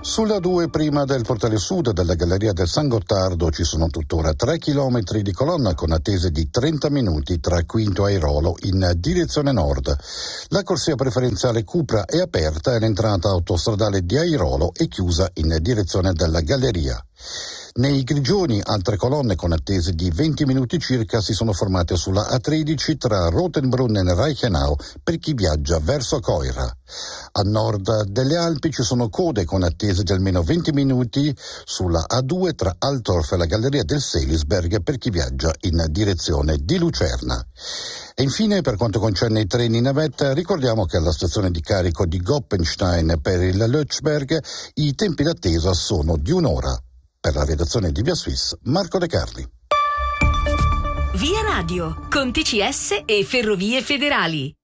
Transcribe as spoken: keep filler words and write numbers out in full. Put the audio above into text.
Sulla due prima del portale sud della Galleria del San Gottardo ci sono tuttora tre chilometri di colonna con attese di trenta minuti tra Quinto e Airolo in direzione nord. La corsia preferenziale Cupra è aperta e l'entrata autostradale di Airolo è chiusa in direzione della Galleria. Nei Grigioni altre colonne con attese di venti minuti circa si sono formate sulla A tredici tra Rotenbrunnen e Reichenau per chi viaggia verso Coira. A nord delle Alpi ci sono code con attese di almeno venti minuti sulla A due tra Altorf e la Galleria del Selisberg per chi viaggia in direzione di Lucerna. E infine, per quanto concerne i treni navetta, ricordiamo che alla stazione di carico di Goppenstein per il Lötschberg i tempi d'attesa sono di un'ora. Per la redazione di Via Swiss, Marco De Carli. Via Radio, con T C S e Ferrovie Federali.